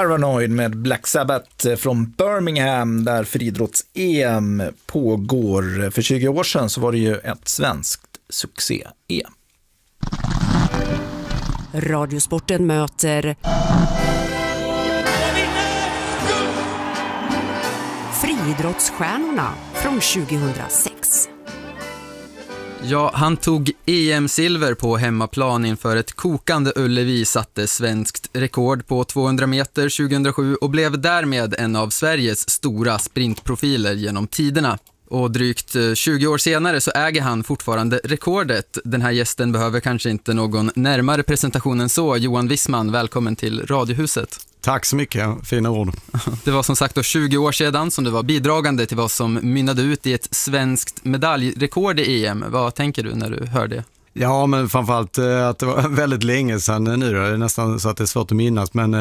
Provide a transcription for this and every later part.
Paranoid med Black Sabbath från Birmingham där friidrotts-EM pågår. För 20 år sedan så var det ju ett svenskt succé-EM. Radiosporten möter friidrottsstjärnorna från 2006. Ja, han tog EM-silver på hemmaplan inför ett kokande Ullevi, satte svenskt rekord på 200 meter 2007 och blev därmed en av Sveriges stora sprintprofiler genom tiderna. Och drygt 20 år senare så äger han fortfarande rekordet. Den här gästen behöver kanske inte någon närmare presentation än så. Johan Wissman, välkommen till Radiohuset. Tack så mycket, fina ord. Det var som sagt då 20 år sedan som du var bidragande till vad som mynnade ut i ett svenskt medaljrekord i EM. Vad tänker du när du hör det? Ja, men framförallt att det var väldigt länge sedan nu då. Det är nästan så att det är svårt att minnas, men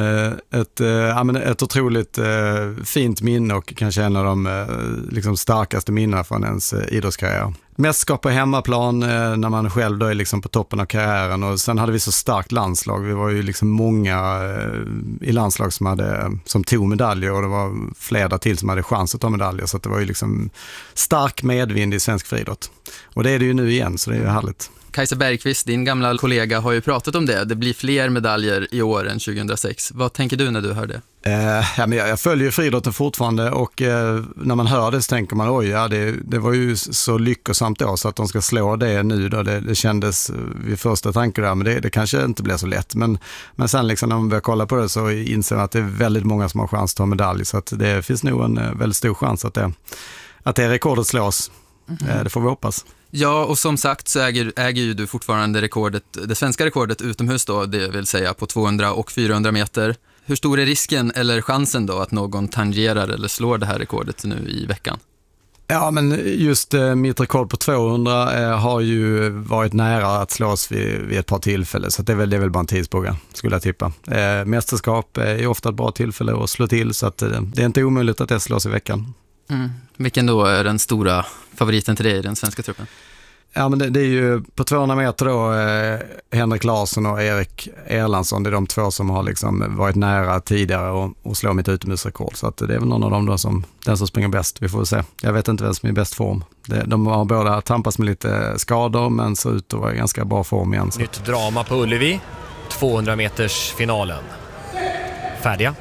ett otroligt fint minne och kanske en av de liksom starkaste minnena från ens idrottskarriär. Mästerskap på hemmaplan när man själv då är liksom på toppen av karriären, och sen hade vi så starkt landslag. Vi var ju liksom många i landslag som tog medaljer, och det var flera till som hade chans att ta medaljer, så att det var ju liksom stark medvind i svensk friidrott. Och det är det ju nu igen, så det är ju härligt. Kajsa Bergqvist, din gamla kollega, har ju pratat om det. Det blir fler medaljer i år än 2006. Vad tänker du när du hör det? Jag följer ju friidrotten fortfarande, och när man hör det så tänker man det var ju så lyckosamt då, så att de ska slå det nu då, det kändes vid första tanken där, men det kanske inte blir så lätt, men sen liksom när man börjar kolla på det så inser man att det är väldigt många som har chans att ta medalj, så att det finns nog en väldigt stor chans att det rekordet slås. Det får vi hoppas. Ja, och som sagt så äger ju du fortfarande det svenska rekordet utomhus då, det vill säga på 200 och 400 meter. Hur stor är risken eller chansen då att någon tangerar eller slår det här rekordet nu i veckan? Ja, men just mitt rekord på 200 har ju varit nära att slås vid ett par tillfällen, så att det är väl bara en tidsfråga, skulle jag tippa. Mästerskap är ofta ett bra tillfälle att slå till, så att det är inte omöjligt att det slås i veckan. Vilken då är den stora favoriten till dig i den svenska truppen? Ja, men det är ju på 200 meter då Henrik Larsson och Erik Erlandsson. Det är de två som har liksom varit nära tidigare och slå mitt utomhusrekord. Så att det är väl någon av dem då den som springer bäst. Vi får se. Jag vet inte vem som är i bäst form. De har båda tampats med lite skador, men så ut att vara i ganska bra form igen. Så. Nytt drama på Ullevi. 200 meters finalen. Färdiga.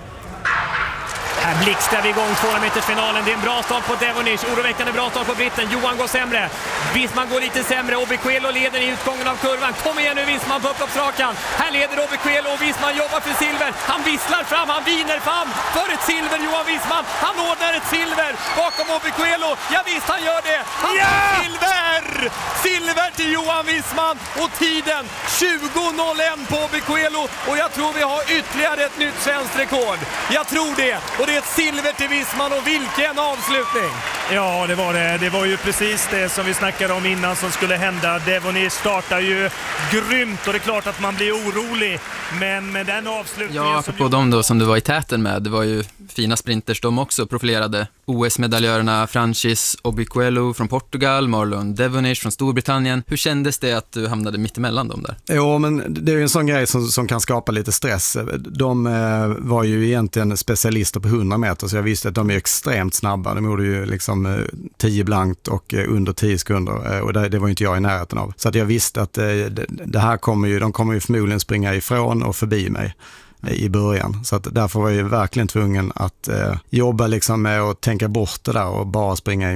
Här blixtrar vi igång 200 meters finalen. Det är en bra start på Devonish. Oroväckande bra start på britten. Johan går sämre. Wissman går lite sämre. Obiquelo leder i utgången av kurvan. Kom igen nu Wissman på upploppsrakan. Här leder Obiquelo och Wissman jobbar för silver. Han visslar fram. Han viner fram för ett silver, Johan Wissman. Han ordnar ett silver bakom Obiquelo. Ja visst, han gör det. Han får silver! Silver till Johan Wissman. Och tiden 20.01 på Obiquelo. Och jag tror vi har ytterligare ett nytt svenskt rekord. Jag tror det. Och det är ett silver till Wissman, och vilken avslutning! Ja, det var det. Det var ju precis det som vi snackade om innan som skulle hända. Devonish startar ju grymt, och det är klart att man blir orolig. Men med den avslutningen... Ja, apropå dem då som du var i täten med. Det var ju fina sprinters de också, profilerade. OS-medaljörerna Francis Obiquelo från Portugal, Marlon Devonish från Storbritannien. Hur kändes det att du hamnade mitt emellan dem där? Jo, men det är ju en sån grej som kan skapa lite stress. De var ju egentligen specialister på 100 meter, så jag visste att de är extremt snabba. De gjorde ju liksom 10 blankt och under 10 sekunder, och det var ju inte jag i närheten av. Så att jag visste att det här de kommer ju förmodligen springa ifrån och förbi mig i början. Så att därför var jag verkligen tvungen att jobba liksom med att tänka bort det där och bara springa i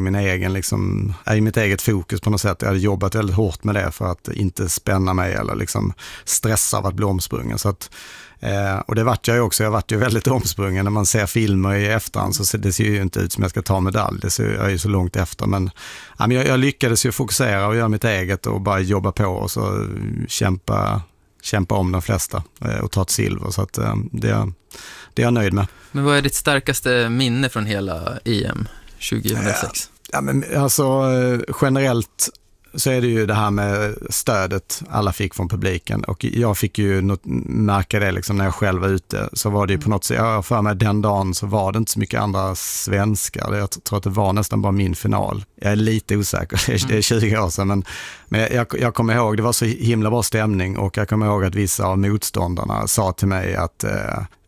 i mitt eget fokus på något sätt. Jag hade jobbat väldigt hårt med det för att inte spänna mig eller liksom stressa av att bli omsprungen. Så att och det vart jag ju också. Jag vart ju väldigt omsprungen. När man ser filmer i efterhand så det ser ju inte ut som jag ska ta medalj. Det ser jag ju så långt efter. Men jag lyckades ju fokusera och göra mitt eget och bara jobba på och så kämpa om de flesta och ta ett silver. Så att det är jag nöjd med. Men vad är ditt starkaste minne från hela EM 2006? Ja, men alltså generellt så är det ju det här med stödet alla fick från publiken, och jag fick ju märka det liksom när jag själv var ute, så var det ju på något sätt, jag för mig den dagen så var det inte så mycket andra svenskar, jag tror att det var nästan bara min final. Jag är lite osäker, det är 20 år sedan, men jag kommer ihåg, det var så himla bra stämning, och jag kommer ihåg att vissa av motståndarna sa till mig att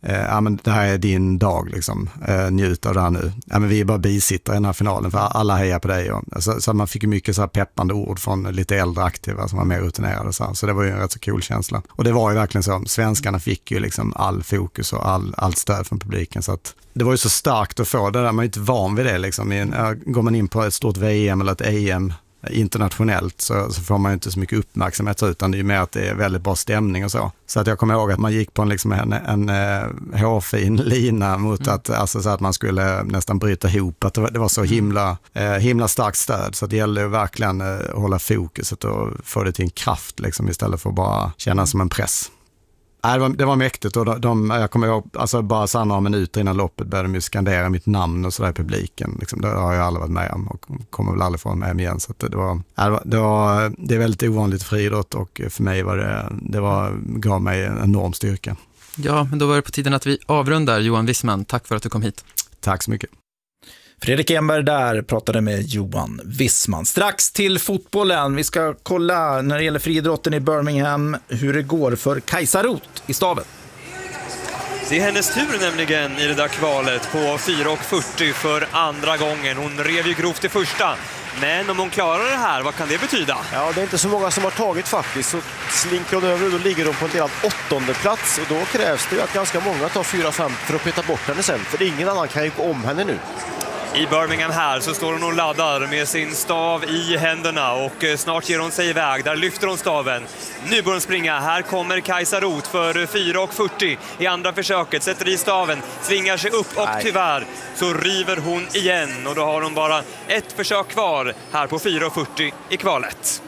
ja, men det här är din dag liksom, njut av det här nu. Ja, men vi är bara bisittare i den här finalen för alla hejar på dig. Så man fick ju mycket så här peppande ord från lite äldre aktiva som var mer rutinerade. Så det var ju en rätt så cool känsla. Och det var ju verkligen så, svenskarna fick ju liksom all fokus och allt stöd från publiken. Så att det var ju så starkt att få det där, man är inte van vid det liksom. Går man in på ett stort VM eller ett EM internationellt så får man ju inte så mycket uppmärksamhet utan det är ju mer att det är väldigt bra stämning och så. Så att jag kommer ihåg att man gick på en hårfin lina mot att, alltså så att man skulle nästan bryta ihop, att det var så himla starkt stöd, så det gäller ju verkligen att hålla fokuset och få det till en kraft liksom, istället för att bara känna som en press. Det var mäktigt och jag kommer ihåg, alltså bara så några minuter innan loppet började de ju skandera mitt namn och sådär i publiken. Liksom, det har jag aldrig varit med om och kommer väl aldrig få med om igen. Så att det är väldigt ovanligt friidrott och för mig gav mig en enorm styrka. Ja, men då var det på tiden att vi avrundar. Johan Wissman, tack för att du kom hit. Tack så mycket. Fredrik Enberg där pratade med Johan Wissman. Strax till fotbollen. Vi ska kolla när det gäller friidrotten i Birmingham hur det går för Kajsa Roth i stavet. Det är hennes tur nämligen i det där kvalet på 4,40 för andra gången. Hon rev ju grovt i första. Men om hon klarar det här, vad kan det betyda? Ja, det är inte så många som har tagit faktiskt. Så slinker hon över och då ligger hon på en delad 8:e plats. Och då krävs det ju att ganska många tar 4-5 för att peta bort henne sen. För ingen annan kan ju gå om henne nu. I Birmingham här så står hon och laddar med sin stav i händerna och snart ger hon sig iväg. Där lyfter hon staven. Nu börjar hon springa. Här kommer Kajsa Roth för 4,40 i andra försöket. Sätter i staven, svingar sig upp och tyvärr så river hon igen. Och då har hon bara ett försök kvar här på 4,40 i kvalet.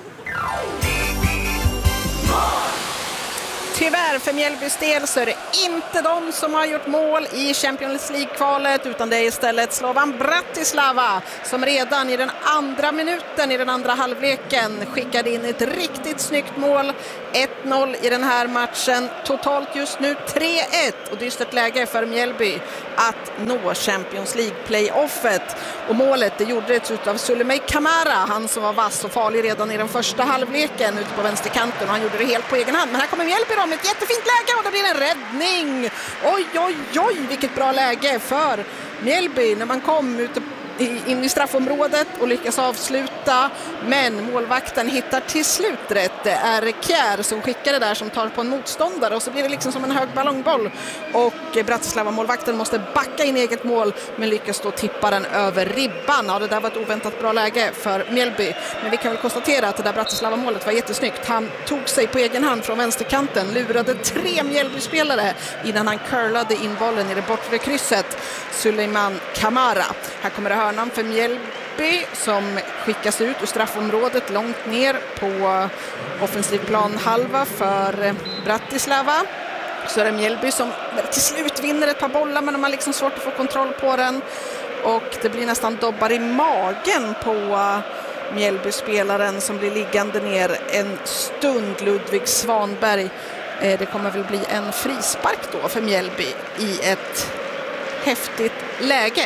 Tyvärr för Mjällbys del så är det inte de som har gjort mål i Champions League-kvalet utan det är istället Slovan Bratislava som redan i den andra minuten i den andra halvleken skickade in ett riktigt snyggt mål. 1-0 i den här matchen. Totalt just nu 3-1 och dystert läge för Mjällby att nå Champions League-playoffet. Och målet det gjordes av Suleiman Kamara, han som var vass och farlig redan i den första halvleken ute på vänsterkanten och han gjorde det helt på egen hand. Men här kommer Mjällby då med ett jättefint läge och det blir en räddning. Oj, vilket bra läge för Mjällby när man kom ute in i straffområdet och lyckas avsluta, men målvakten hittar till slut rätt. Det är Kjär som skickar det där som tar på en motståndare och så blir det liksom som en hög ballongboll och Bratislava-målvakten måste backa in eget mål men lyckas då tippa den över ribban. Ja, det där var ett oväntat bra läge för Mjällby, men vi kan väl konstatera att det där Bratislava-målet var jättesnyggt. Han tog sig på egen hand från vänsterkanten, lurade 3 Mjällby-spelare innan han curlade in bollen i det bortre krysset. Suleiman Kamara. Här kommer det hörnan för Mjällby som skickas ut ur straffområdet långt ner på offensiv plan halva för Bratislava. Så är det Mjällby som till slut vinner ett par bollar men de har liksom svårt att få kontroll på den och det blir nästan dobbar i magen på Mjällby-spelaren som blir liggande ner en stund. Ludvig Svanberg. Det kommer väl bli en frispark då för Mjällby i ett häftigt läge.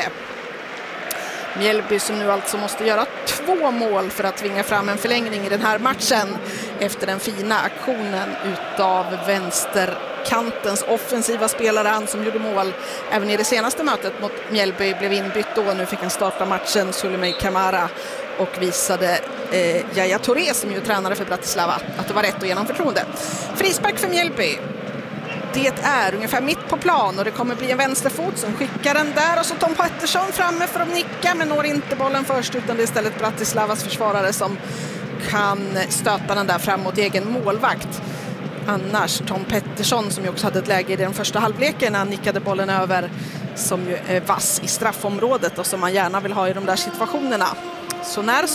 Mjällby som nu alltså måste göra 2 mål för att tvinga fram en förlängning i den här matchen efter den fina aktionen utav vänsterkantens offensiva spelare, han som gjorde mål även i det senaste mötet mot Mjällby, blev inbytt då. Nu fick han starta matchen, Suleiman Kamara, och visade Yahya Touré som ju tränare för Bratislava att det var rätt att ge honom förtroende. Frispark för Mjällby. Det är ungefär mitt på plan och det kommer bli en vänsterfot som skickar den där och så Tom Pettersson framme för att nicka men når inte bollen först utan det är istället Bratislavas försvarare som kan stöta den där fram mot egen målvakt. Annars Tom Pettersson som ju också hade ett läge i den första halvleken när han nickade bollen över, som ju är vass i straffområdet och som man gärna vill ha i de där situationerna. Så när.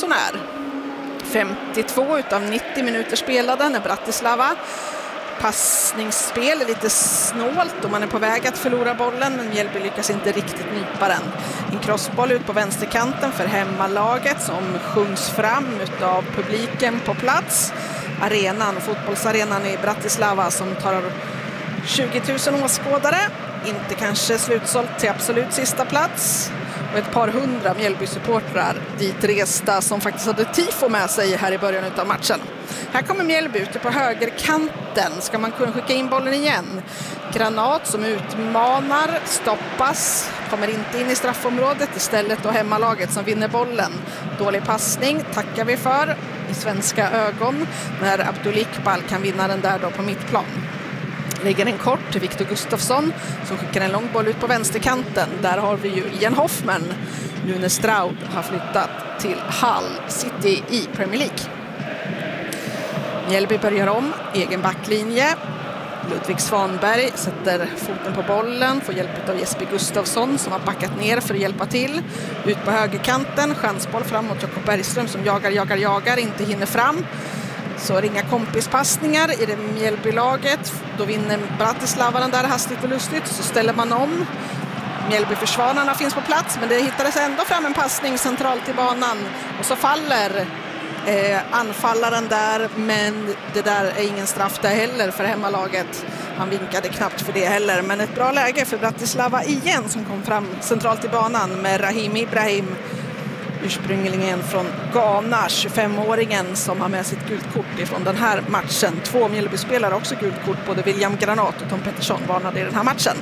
52 utav 90 minuter spelade när Bratislava. Passningsspel är lite snålt och man är på väg att förlora bollen men Mjällby lyckas inte riktigt nypa den. En crossboll ut på vänsterkanten för hemmalaget som sjungs fram utav publiken på plats. Fotbollsarenan i Bratislava som tar 20 000 åskådare. Inte kanske slutsålt till absolut sista plats. Och ett par hundra Mjällby-supportrar dit resta som faktiskt hade tifo med sig här i början av matchen. Här kommer Mjällby ute på högerkanten. Ska man kunna skicka in bollen igen? Granat som utmanar, stoppas, kommer inte in i straffområdet, istället då hemmalaget som vinner bollen. Dålig passning tackar vi för i svenska ögon när Abdul Iqbal kan vinna den där då på mittplan. Lägger en kort till Victor Gustafsson som skickar en lång boll ut på vänsterkanten. Där har vi ju Ian Hoffman. Nune Stroud har flyttat till Hull City i Premier League. Mjällby börjar om, egen backlinje. Ludvig Svanberg sätter foten på bollen, får hjälp av Jesper Gustafsson som har backat ner för att hjälpa till. Ut på högerkanten, chansboll framåt Jakob Bergström som jagar, inte hinner fram. Så är det inga kompispassningar i det Mjällbylaget. Då vinner Bratislava den där hastigt och lustigt, så ställer man om. Mjällbyförsvararna finns på plats, men det hittades ändå fram en passning centralt i banan. Och så faller anfallaren där, men det där är ingen straff där heller för hemmalaget. Han vinkade knappt för det heller, men ett bra läge för Bratislava igen som kom fram centralt i banan med Rahim Ibrahim, ursprungligen från Ghana, 25-åringen som har med sitt gult kort ifrån den här matchen. 2 Mjällbyspelare också gult kort, både William Granat och Tom Pettersson varnade i den här matchen.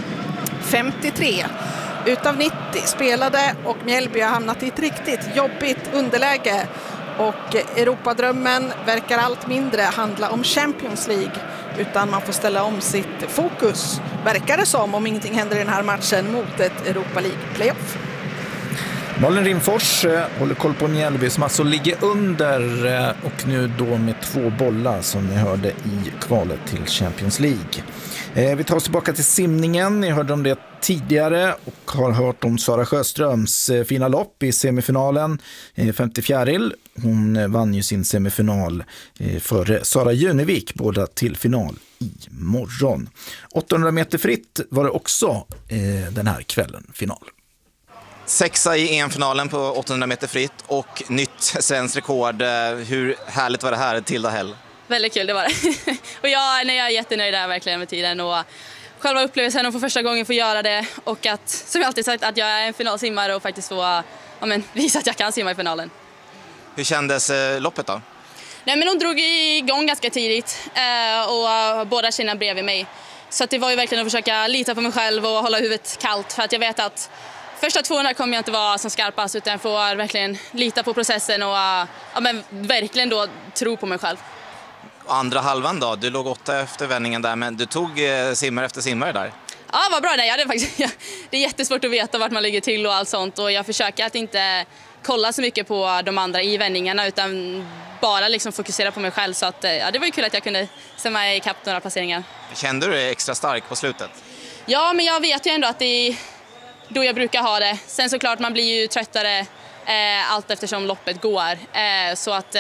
53 utav 90 spelade och Mjällby har hamnat i ett riktigt jobbigt underläge. Och Europadrömmen verkar allt mindre handla om Champions League, utan man får ställa om sitt fokus, verkar det som, om ingenting händer i den här matchen, mot ett Europa League-playoff. Malin Rimfors håller koll på Mjällby som alltså ligger under och nu då med 2 bollar som ni hörde i kvalet till Champions League. Vi tar oss tillbaka till simningen. Ni hörde om det tidigare och har hört om Sara Sjöströms fina lopp i semifinalen. 54-il. Hon vann ju sin semifinal före Sara Jönevik, båda till final i morgon. 800 meter fritt var det också den här kvällen final. 6:a i EM-finalen på 800 meter fritt och nytt svenskt rekord. Hur härligt var det här, Tilda Hell? Väldigt kul, det var det. Och jag är jättenöjd där verkligen med tiden och själva upplevelsen att för första gången få göra det och att, som jag alltid sagt, att jag är en finalsimmare och faktiskt få visa att jag kan simma i finalen. Hur kändes loppet då? Nej, men hon drog igång ganska tidigt och båda tjejerna bredvid mig. Så att det var ju verkligen att försöka lita på mig själv och hålla huvudet kallt, för att jag vet att första 200 kommer jag inte vara som skarpast, utan jag får verkligen lita på processen och verkligen då tro på mig själv. Andra halvan då? Du låg 8 efter vändningen där, men du tog simmare efter simmare där. Ja, vad bra. Det är jättesvårt att veta vart man ligger till och allt sånt, och jag försöker att inte kolla så mycket på de andra i vändningarna, utan bara liksom fokusera på mig själv. Så att, det var ju kul att jag kunde simma i kapp några placeringar. Kände du dig extra stark på slutet? Ja, men jag vet ju ändå att det är då jag brukar ha det. Sen såklart, man blir ju tröttare allt eftersom loppet går. Så att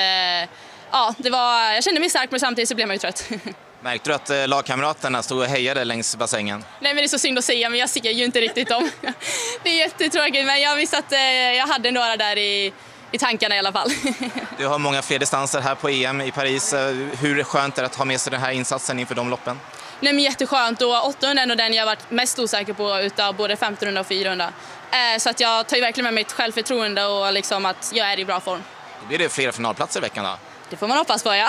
jag kände mig stark, men samtidigt så blev man ju trött. Märkte du att lagkamraterna stod och hejade längs bassängen? Nej, men det är så synd att säga, men jag ser ju inte riktigt dem. Det är jättetråkigt, men jag visste att jag hade några där i tankarna i alla fall. Du har många fler distanser här på EM i Paris. Hur skönt är det att ha med sig den här insatsen inför de loppen? Nej, men jätteskönt, och 800 är nog den jag har varit mest osäker på utav både 1500 och 400. Så att jag tar ju verkligen med mitt självförtroende och liksom att jag är i bra form. Blir det fler finalplatser i veckan då? Det får man hoppas på, ja.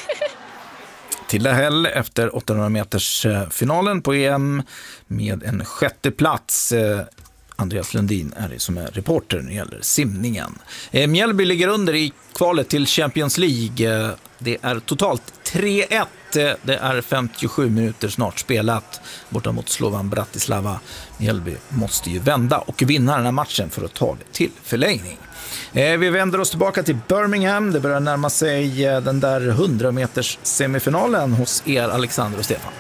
Tilda Hell efter 800 meters finalen på EM med en 6:e plats. Andreas Lundin är det som är reporter när det gäller simningen. Mjällby ligger under i kvalet till Champions League. Det är totalt 3-1. Det är 57 minuter snart spelat borta mot Slovan Bratislava. Mjällby måste ju vända och vinna den här matchen för att ta det till förlängning. Vi vänder oss tillbaka till Birmingham. Det börjar närma sig den där 100 meters semifinalen hos er, Alexander och Stefan.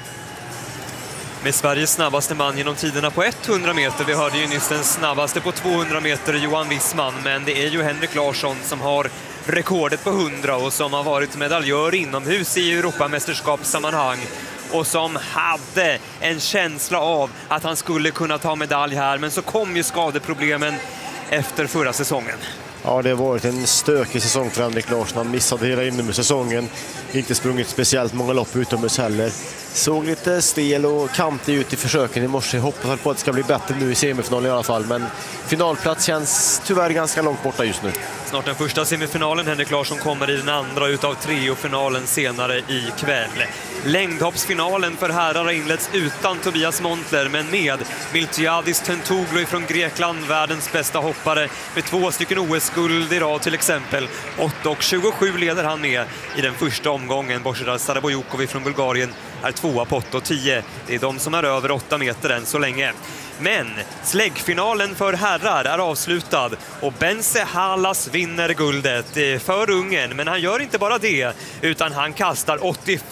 Med Sveriges snabbaste man genom tiderna på 100 meter. Vi hörde ju nyss den snabbaste på 200 meter, Johan Wissman. Men det är ju Henrik Larsson som har rekordet på 100 och som har varit medaljör inomhus i Europamästerskapssammanhang. Och som hade en känsla av att han skulle kunna ta medalj här. Men så kom ju skadeproblemen efter förra säsongen. Ja, det har varit en stökig säsong för Henrik Larsson. Han missade hela inomhussäsongen. Inte sprungit speciellt många lopp utomhus heller. Såg lite stel och kantig ut i försöken i morse. Hoppas på att det ska bli bättre nu i semifinalen i alla fall. Men finalplats känns tyvärr ganska långt borta just nu. Snart den första semifinalen. Henrik Larsson kommer i den andra utav triofinalen senare i kväll. Längdhoppsfinalen för herrar har inletts utan Tobias Montler, men med Miltiadis Tentoglou från Grekland, världens bästa hoppare med 2 stycken OS-guld i rad till exempel. 8:27 leder han med i den första omgången. Božidar Sarabojukov från Bulgarien är 2 på 8:10. Det är de som är över 8 meter än så länge. Men släggfinalen för herrar är avslutad och Bence Halas vinner guldet för Ungern. Men han gör inte bara det, utan han kastar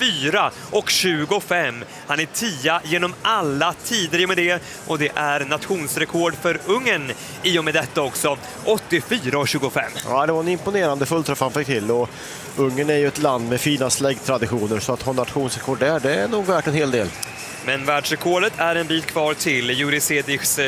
84,25. Han är 10 genom alla tider i och med det, och det är nationsrekord för Ungern i och med detta också. 84,25. Ja, det var en imponerande fullträff han fick till, och Ungern är ju ett land med fina släggtraditioner, så att ha nationsrekord där, det är nog värt en hel del. Men världsrekordet är en bit kvar till Juri Sedichs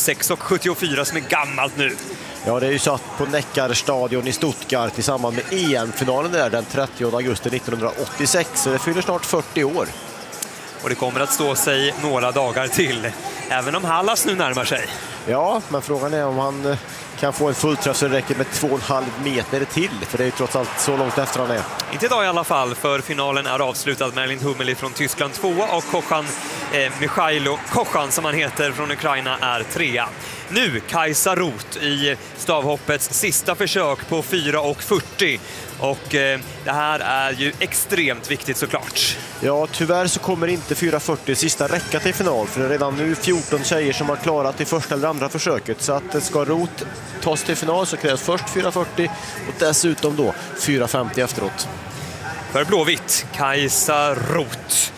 86,74 som är gammalt nu. Ja, det är ju satt på Neckarstadion i Stuttgart i samband med EM-finalen där den 30 augusti 1986. Så det fyller snart 40 år. Och det kommer att stå sig några dagar till, även om Hallas nu närmar sig. Ja, men frågan är om han kan få en fullträff så det räcker med 2,5 meter till. För det är ju trots allt så långt efter han är. Inte idag i alla fall, för finalen är avslutad. Merlin Hummeli från Tyskland 2 och Mikhailo Kochan som han heter från Ukraina är 3. Nu Kajsa Roth i stavhoppets sista försök på 4,40. Och det här är ju extremt viktigt såklart. Ja, tyvärr så kommer inte 4,40 sista räcka till final. För det är redan nu 14 tjejer som har klarat det första eller andra försöket. Så att ska Roth tas till final så krävs först 4,40 och dessutom då 4,50 efteråt. För Blåvitt, Kajsa Roth,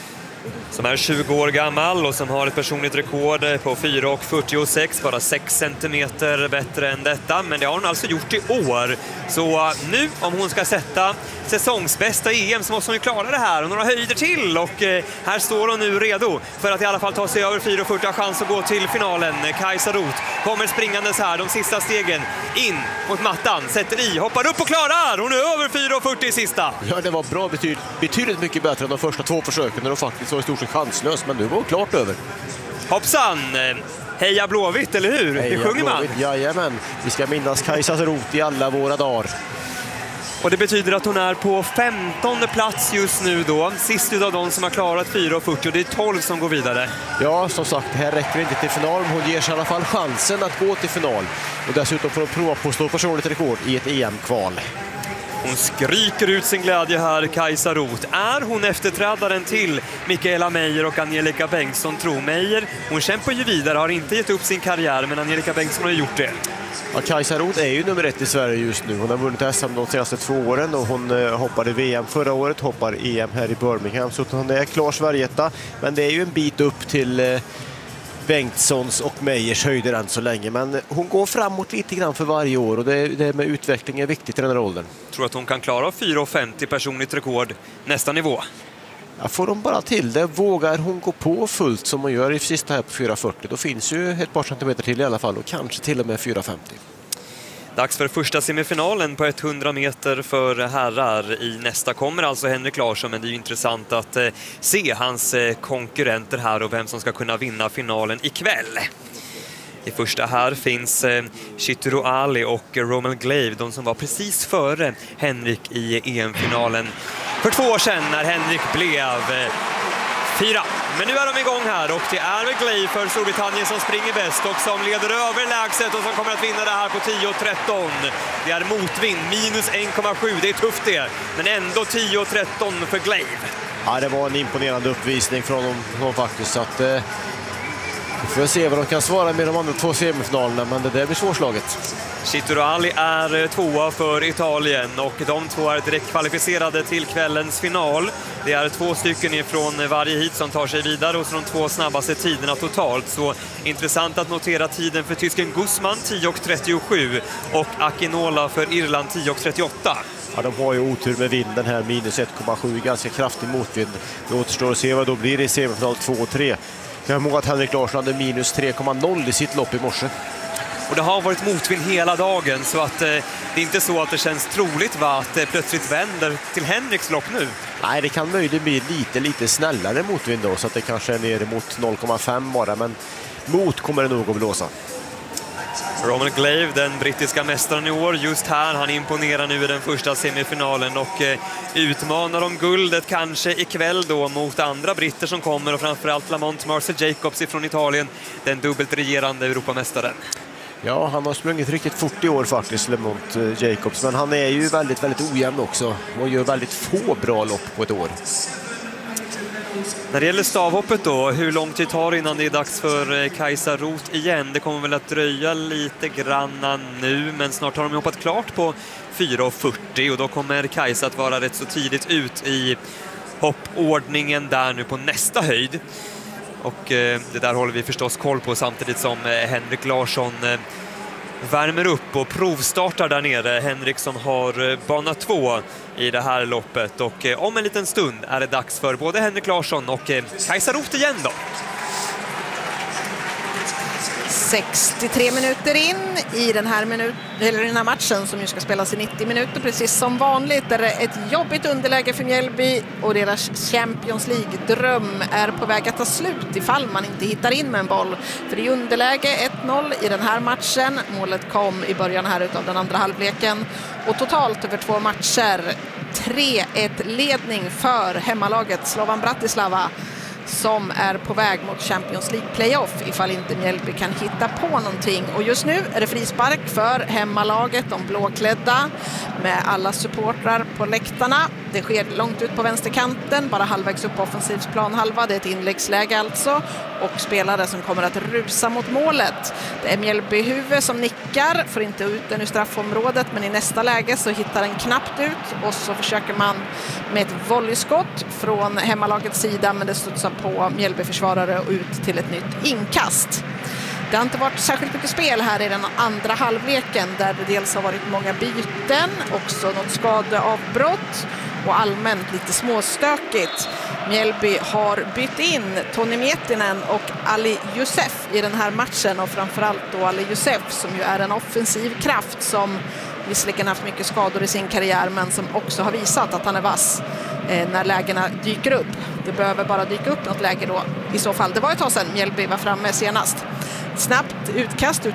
som är 20 år gammal och som har ett personligt rekord på 4,46, bara 6 centimeter bättre än detta. Men det har hon alltså gjort i år. Så nu, om hon ska sätta säsongsbästa EM, så måste hon ju klara det här och några höjder till. Och här står hon nu redo för att i alla fall ta sig över 4,40, ha chans att gå till finalen. Kajsa Roth kommer springandes här, de sista stegen in mot mattan, sätter i, hoppar upp och klarar! Hon är över 4,40 i sista. Ja, det var bra, betydligt mycket bättre än de första 2 försöken när de faktiskt var i stort sett chanslös, men nu var hon klart över. Hoppsan! Heja Blåvitt, eller hur? Heja det sjunger Blåvitt. Man. Jajamän, vi ska minnas Kajsa Roth i alla våra dagar. Och det betyder att hon är på 15:e plats just nu då. Sist av de som har klarat 4,40, och det är 12 som går vidare. Ja, som sagt, det här räcker inte till final, men hon ger sig i alla fall chansen att gå till final. Och dessutom får hon prova på att slå personligt rekord i ett EM-kval. Hon skriker ut sin glädje här, Kajsa Roth. Är hon efterträdaren till Mikaela Meijer och Angelica Bengtsson, tror Meijer? Hon kämpar ju vidare, har inte gett upp sin karriär, men Angelica Bengtsson har gjort det. Ja, Kajsa Roth är ju nummer 1 i Sverige just nu. Hon har vunnit SM de senaste 2 åren och hon hoppade VM förra året, hoppar EM här i Birmingham. Så hon är klar Sverigeetta, men det är ju en bit upp till Bengtssons och Meijers höjder än så länge. Men hon går framåt lite grann för varje år, och det med utveckling är viktigt i den här åldern. Tror att hon kan klara 4,50 personligt rekord nästa nivå? Ja, får de bara till det, vågar hon gå på fullt som hon gör i sista här på 4,40, då finns ju ett par centimeter till i alla fall, och kanske till och med 4,50. Dags för första semifinalen på 100 meter för herrar. I nästa kommer alltså Henrik Larsson, men det är ju intressant att se hans konkurrenter här och vem som ska kunna vinna finalen ikväll. I första här finns Chituru Ali och Roman Glave, de som var precis före Henrik i EM-finalen för 2 år sedan när Henrik blev 4. Men nu är de igång här, och det är väl Glave för Storbritannien som springer bäst och som leder över lägset och som kommer att vinna det här på 10,13. Det är motvind, minus 1,7. Det är tufft det, men ändå 10,13 för Glave. Ja, det var en imponerande uppvisning från dem faktiskt, så att vi får se vad de kan svara med de andra 2 semifinalerna, men det där blir svårslaget. Chituru Ali är 2 för Italien, och de 2 är direkt kvalificerade till kvällens final. Det är 2 stycken ifrån varje hit som tar sig vidare, och så de 2 snabbaste tiderna totalt. Så intressant att notera tiden för tysken Guzman 10,37 och Akinola för Irland 10,38. Ja, de har ju otur med vinden här, minus 1,7, ganska kraftig motvind. Det återstår att se vad då blir det i semifinal 2 och 3. Jag har ihåg att Henrik Larsson hade minus 3,0 i sitt lopp i morse. Och det har varit motvind hela dagen, så att det är inte så att det känns troligt att det plötsligt vänder till Henriks lopp nu. Nej, det kan möjligen bli lite snällare motvind då, så att det kanske är ner mot 0,5 bara, men mot kommer det nog att blåsa. Roman Glave, den brittiska mästaren i år, just här, han imponerar nu i den första semifinalen och utmanar om guldet kanske ikväll då mot andra britter som kommer, och framförallt Lamont Marcel Jacobs från Italien, den dubbelt regerande Europamästaren. Ja, han har sprungit riktigt fort i år faktiskt, Lamont Jacobs, men han är ju väldigt ojämn också och gör väldigt få bra lopp på ett år. När det gäller stavhoppet då, hur lång tid tar det innan det är dags för Kajsa Roth igen? Det kommer väl att dröja lite granna nu, men snart har de hoppat klart på 4:40 och då kommer Kajsa att vara rätt så tidigt ut i hoppordningen där nu på nästa höjd. Och det där håller vi förstås koll på samtidigt som Henrik Larsson värmer upp och provstartar där nere. Henriksson har bana 2 i det här loppet och om en liten stund är det dags för både Henrik Larsson och Kajsa Roth igen då. 63 minuter in i den här matchen som ju ska spelas i 90 minuter. Precis som vanligt är det ett jobbigt underläge för Mjällby och deras Champions League-dröm är på väg att ta slut ifall man inte hittar in med en boll. För i underläge 1-0 i den här matchen. Målet kom i början här utav den andra halvleken och totalt över 2 matcher 3-1-ledning för hemmalaget Slovan Bratislava, som är på väg mot Champions League playoff ifall inte Mjällby kan hitta på någonting. Och just nu är det frispark för hemmalaget, de blåklädda, med alla supportrar på läktarna. Det sker långt ut på vänsterkanten, bara halvvägs upp på offensivsplan halva. Det är ett inläggsläge alltså, och spelare som kommer att rusa mot målet. Det är Mjällby huvud som nickar, får inte ut den ur straffområdet, men i nästa läge så hittar den knappt ut och så försöker man med ett volleyskott från hemmalagets sida, men det studsar på Mjällby-försvarare och ut till ett nytt inkast. Det har inte varit särskilt mycket spel här i den andra halvleken, där det dels har varit många byten, också något skadeavbrott och allmänt lite småstökigt. Mjällby har bytt in Toni Miettinen och Ali Youssef i den här matchen, och framförallt då Ali Youssef som ju är en offensiv kraft som visserligen haft mycket skador i sin karriär, men som också har visat att han är vass när lägena dyker upp. Det behöver bara dyka upp något läge då i så fall. Det var ett tag sedan Mjällby var framme senast. Snabbt utkast